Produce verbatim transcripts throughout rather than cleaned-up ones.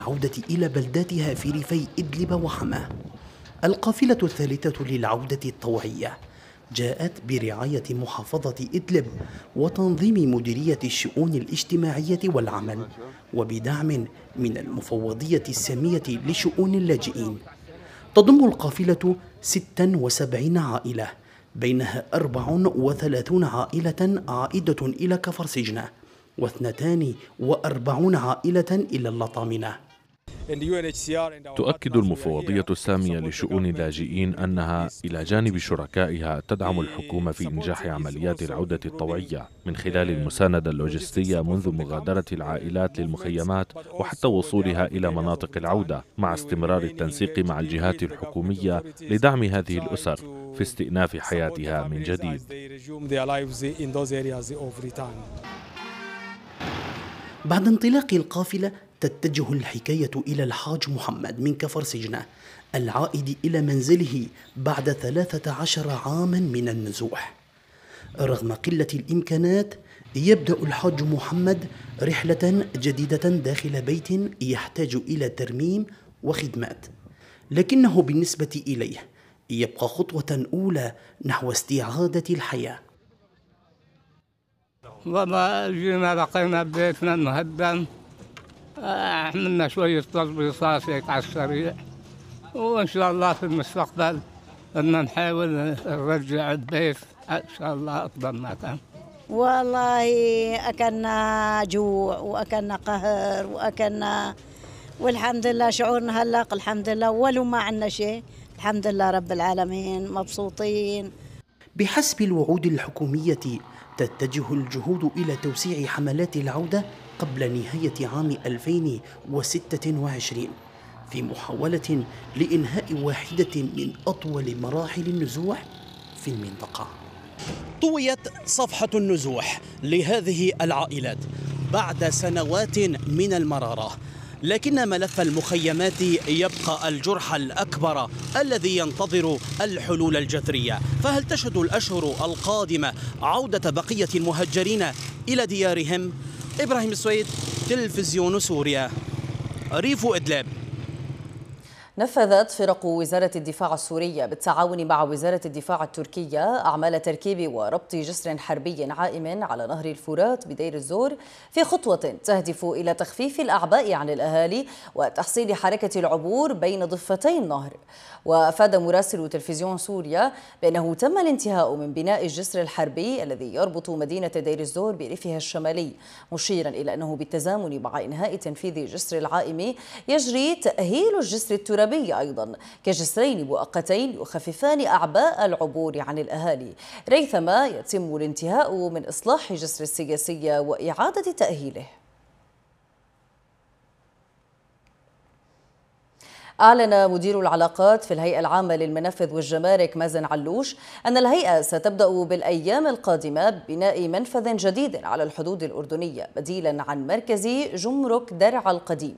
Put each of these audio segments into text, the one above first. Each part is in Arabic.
العودة إلى بلداتها في ريفي إدلب وحماه. القافلة الثالثة للعودة الطوعية جاءت برعاية محافظة إدلب وتنظيم مديرية الشؤون الاجتماعية والعمل، وبدعم من المفوضية السامية لشؤون اللاجئين. تضم القافلة ستة وسبعين عائلة، بينها أربع وثلاثون عائلة عائدة إلى كفر سجنة، واثنتان وأربعون عائلة إلى اللطامنة. تؤكد المفوضية السامية لشؤون اللاجئين أنها إلى جانب شركائها تدعم الحكومة في إنجاح عمليات العودة الطوعية من خلال المساندة اللوجستية منذ مغادرة العائلات للمخيمات وحتى وصولها إلى مناطق العودة، مع استمرار التنسيق مع الجهات الحكومية لدعم هذه الأسر في استئناف حياتها من جديد. بعد انطلاق القافلة تتجه الحكاية إلى الحاج محمد من كفر سجنة العائد إلى منزله بعد ثلاثة عشر عاما من النزوح. رغم قلة الإمكانات يبدأ الحاج محمد رحلة جديدة داخل بيت يحتاج إلى ترميم وخدمات، لكنه بالنسبة إليه يبقى خطوة أولى نحو استعادة الحياة. والله جينا لقينا بيتنا مهدم، عملنا شوية تظبيطات هيك على السريع، وإن شاء الله في المستقبل بدنا نحاول نرجع البيت إن شاء الله أفضل ما كان. والله أكلنا جوع وأكلنا قهر وأكلنا، والحمد لله شعورنا هلق الحمد لله، ولو ما عندنا شيء الحمد لله رب العالمين مبسوطين. بحسب الوعود الحكومية تتجه الجهود إلى توسيع حملات العودة قبل نهاية عام ألفين وستة وعشرين في محاولة لإنهاء واحدة من أطول مراحل النزوح في المنطقة. طويت صفحة النزوح لهذه العائلات بعد سنوات من المرارة، لكن ملف المخيمات يبقى الجرح الأكبر الذي ينتظر الحلول الجذرية. فهل تشهد الأشهر القادمة عودة بقية المهجرين إلى ديارهم؟ إبراهيم السويد، تلفزيون سوريا، ريف إدلب. نفذت فرق وزارة الدفاع السورية بالتعاون مع وزارة الدفاع التركية أعمال تركيب وربط جسر حربي عائم على نهر الفرات بدير الزور في خطوة تهدف إلى تخفيف الأعباء عن الأهالي وتحسين حركة العبور بين ضفتي النهر. وأفاد مراسل تلفزيون سوريا بأنه تم الانتهاء من بناء الجسر الحربي الذي يربط مدينة دير الزور بريفها الشمالي، مشيرا إلى أنه بالتزامن مع إنهاء تنفيذ الجسر العائم يجري تأهيل الجسر الترابي أيضا كجسرين مؤقتين يخففان أعباء العبور عن الأهالي، ريثما يتم الانتهاء من إصلاح جسر السياسية وإعادة تأهيله. أعلن مدير العلاقات في الهيئة العامة للمنافذ والجمارك مازن علوش أن الهيئة ستبدأ بالأيام القادمة ببناء منفذ جديد على الحدود الأردنية بديلا عن مركز جمرك درعا القديم.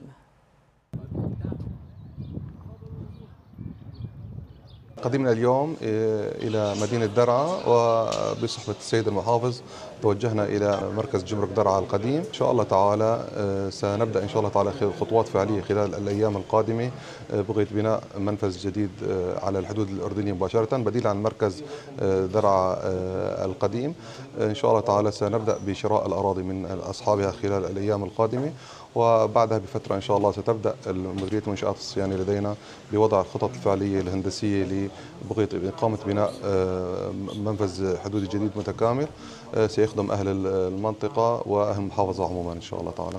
قدمنا اليوم إلى مدينة درعا وبصحبة السيد المحافظ توجهنا إلى مركز جمرك درعا القديم. إن شاء الله تعالى سنبدأ إن شاء الله تعالى خطوات فعلية خلال الأيام القادمة بغية بناء منفذ جديد على الحدود الأردنية مباشرة بديل عن مركز درعا القديم. إن شاء الله تعالى سنبدأ بشراء الأراضي من أصحابها خلال الأيام القادمة، وبعدها بفترة إن شاء الله ستبدأ مديرية منشآت الصيانة لدينا بوضع الخطط الفعلية الهندسية لبغية إقامة بناء منفذ حدودي جديد متكامل سيخدم أهل المنطقة وأهل المحافظة عموما إن شاء الله تعالى.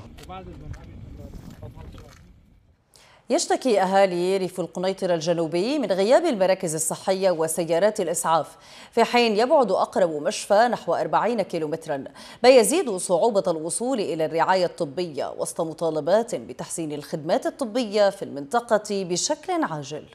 يشتكي أهالي ريف القنيطرة الجنوبي من غياب المراكز الصحية وسيارات الإسعاف، في حين يبعد أقرب مشفى نحو أربعين كيلومترا، ما يزيد صعوبة الوصول إلى الرعاية الطبية وسط مطالبات بتحسين الخدمات الطبية في المنطقة بشكل عاجل.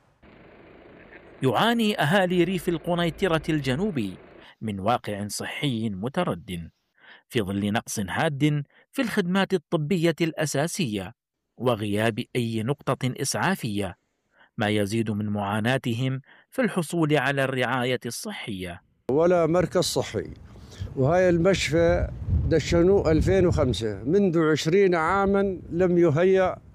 يعاني أهالي ريف القنيطرة الجنوبي من واقع صحي متردد في ظل نقص حاد في الخدمات الطبية الأساسية وغياب أي نقطة إسعافية، ما يزيد من معاناتهم في الحصول على الرعاية الصحية. ولا مركز صحي، وهاي المشفى دشنوه ألفين وخمسة، منذ عشرين عاما لم يهيأ